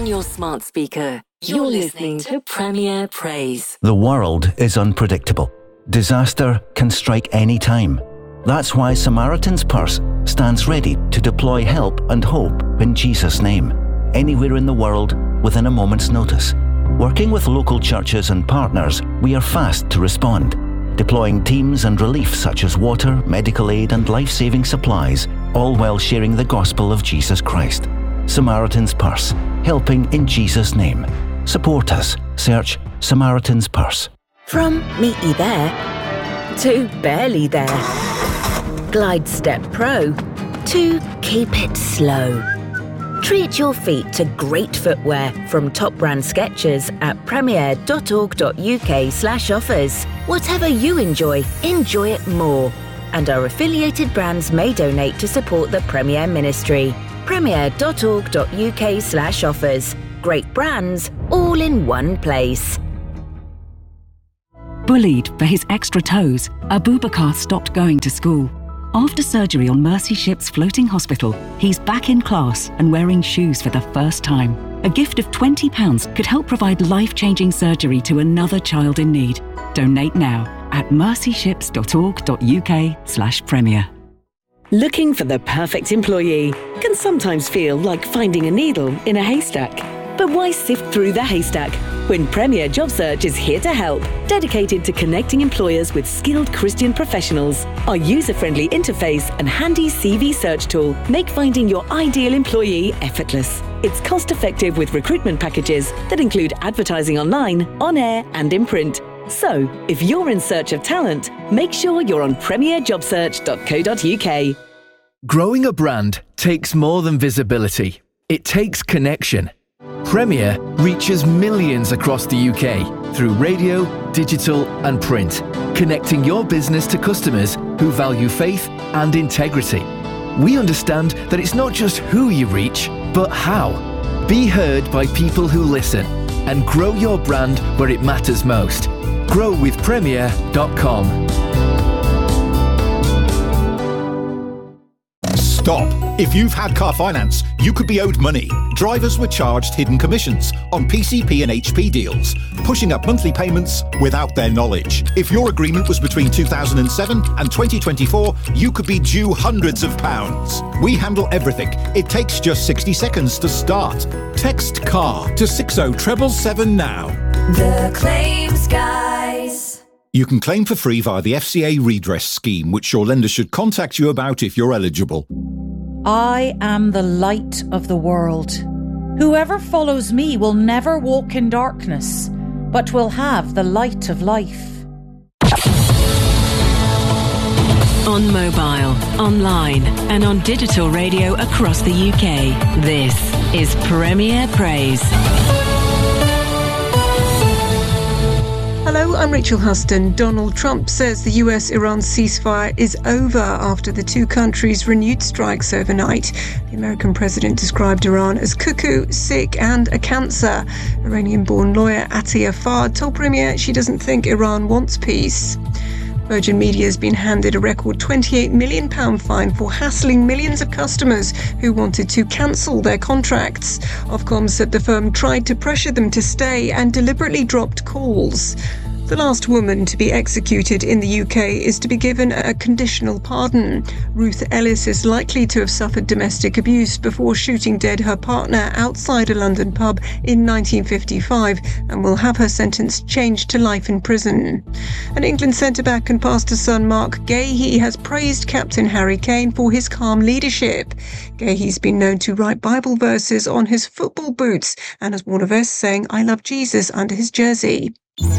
your smart speaker. You're listening to Premier Praise. The world is unpredictable. Disaster can strike any time. That's why Samaritan's Purse stands ready to deploy help and hope in Jesus' name, anywhere in the world within a moment's notice. Working with local churches and partners, we are fast to respond, deploying teams and relief such as water, medical aid and life-saving supplies, all while sharing the gospel of Jesus Christ. Samaritan's Purse, helping in Jesus' name. Support us. Search Samaritan's Purse. From meet you there to barely there. Glide Step Pro to keep it slow. Treat your feet to great footwear from top brand Skechers at premier.org.uk/offers. Whatever you enjoy it more. And our affiliated brands may donate to support the Premier Ministry. premier.org.uk/offers. Great brands, all in one place. Bullied for his extra toes, Abubakar stopped going to school. After surgery on Mercy Ship's floating hospital, he's back in class and wearing shoes for the first time. A gift of £20 could help provide life-changing surgery to another child in need. Donate now at mercyships.org.uk/premier. Looking for the perfect employee can sometimes feel like finding a needle in a haystack. But why sift through the haystack when Premier Job Search is here to help, dedicated to connecting employers with skilled Christian professionals? Our user-friendly interface and handy CV search tool make finding your ideal employee effortless. It's cost-effective with recruitment packages that include advertising online, on air and in print. So, if you're in search of talent, make sure you're on premierjobsearch.co.uk. Growing a brand takes more than visibility. It takes connection. Premier reaches millions across the UK through radio, digital and print, connecting your business to customers who value faith and integrity. We understand that it's not just who you reach, but how. Be heard by people who listen and grow your brand where it matters most. growwithpremier.com. Stop. If you've had car finance, you could be owed money. Drivers were charged hidden commissions on PCP and HP deals, pushing up monthly payments without their knowledge. If your agreement was between 2007 and 2024, you could be due hundreds of pounds. We handle everything. It takes just 60 seconds to start. Text CAR to 60777 now. The Claims Guys. You can claim for free via the FCA redress scheme, which your lender should contact you about if you're eligible. I am the light of the world. Whoever follows me will never walk in darkness, but will have the light of life. On mobile, online and on digital radio across the UK, this is Premier Praise. Hello, I'm Rachel Huston. Donald Trump says the US-Iran ceasefire is over after the two countries renewed strikes overnight. The American president described Iran as cuckoo, sick and a cancer. Iranian-born lawyer Atiya Fard told Premier she doesn't think Iran wants peace. Virgin Media has been handed a record £28 million fine for hassling millions of customers who wanted to cancel their contracts. Ofcom said the firm tried to pressure them to stay and deliberately dropped calls. The last woman to be executed in the UK is to be given a conditional pardon. Ruth Ellis is likely to have suffered domestic abuse before shooting dead her partner outside a London pub in 1955 and will have her sentence changed to life in prison. And England centre-back and pastor-son Mark Gahey has praised Captain Harry Kane for his calm leadership. Gahey's been known to write Bible verses on his football boots and has worn a vest saying, "I love Jesus" under his jersey.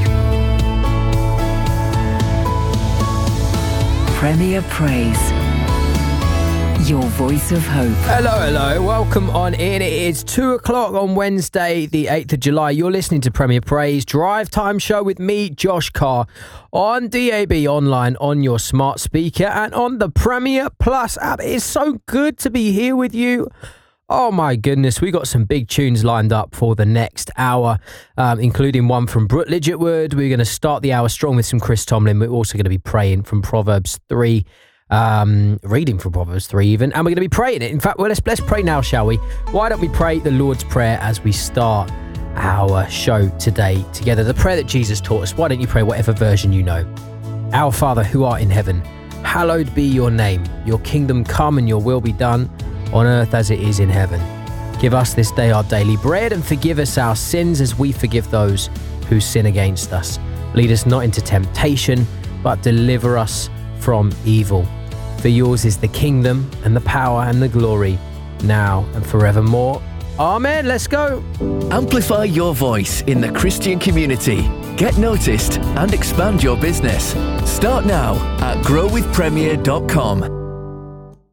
Premier Praise. Your voice of hope. Hello. Welcome on in. It is 2 o'clock on Wednesday, the 8th of July. You're listening to Premier Praise Drive Time Show with me, Josh Carr, on DAB online, on your smart speaker and on the Premier Plus app. It is so good to be here with you. Oh my goodness, we got some big tunes lined up for the next hour, including one from Brooke Lidgetwood. We're going to start the hour strong with some Chris Tomlin. We're also going to be praying from Proverbs 3. reading from Proverbs 3 even, and we're going to be praying it. In fact, well, let's pray now, shall we? Why don't we pray the Lord's Prayer as we start our show today together? The prayer that Jesus taught us. Why don't you pray whatever version you know? Our Father who art in heaven, hallowed be your name. Your kingdom come and your will be done on earth as it is in heaven. Give us this day our daily bread and forgive us our sins as we forgive those who sin against us. Lead us not into temptation, but deliver us from evil. For yours is the kingdom and the power and the glory, now and forevermore. Amen. Let's go. Amplify your voice in the Christian community. Get noticed and expand your business. Start now at growwithpremier.com.